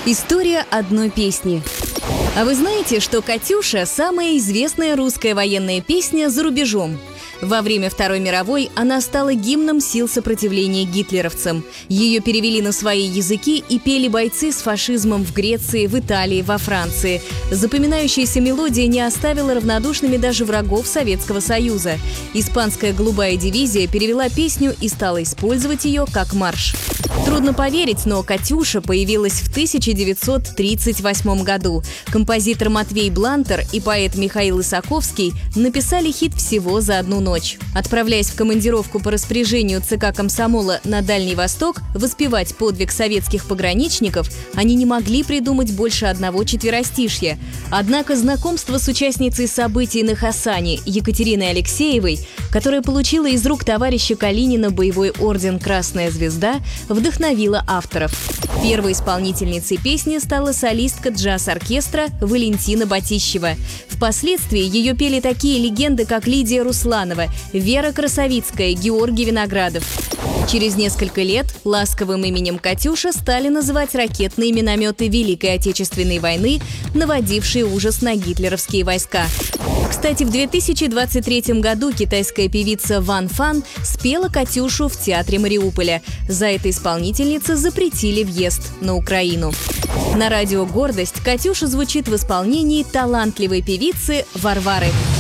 История одной песни. А вы знаете, что «Катюша» – самая известная русская военная песня за рубежом? Во время Второй мировой она стала гимном сил сопротивления гитлеровцам. Ее перевели на свои языки и пели бойцы с фашизмом в Греции, в Италии, во Франции. Запоминающаяся мелодия не оставила равнодушными даже врагов Советского Союза. Испанская голубая дивизия перевела песню и стала использовать ее как марш. Трудно поверить, но «Катюша» появилась в 1938 году. Композитор Матвей Блантер и поэт Михаил Исаковский написали хит всего за одну ночь. Отправляясь в командировку по распоряжению ЦК комсомола на Дальний Восток воспевать подвиг советских пограничников, они не могли придумать больше одного четверостишья. Однако знакомство с участницей событий на Хасане Екатериной Алексеевой, которая получила из рук товарища Калинина боевой орден «Красная звезда», вдохновило авторов. Первой исполнительницей песни стала солистка джаз-оркестра Валентина Батищева. Впоследствии ее пели такие легенды, как Лидия Русланова, Вера Красовицкая, Георгий Виноградов. Через несколько лет ласковым именем «Катюша» стали называть ракетные минометы Великой Отечественной войны, наводившие ужас на гитлеровские войска. Кстати, в 2023 году китайская певица Ван Фан спела «Катюшу» в театре Мариуполя. За это исполнительнице запретили въезд на Украину. На радио «Гордость» «Катюша» звучит в исполнении талантливой певицы Варвары.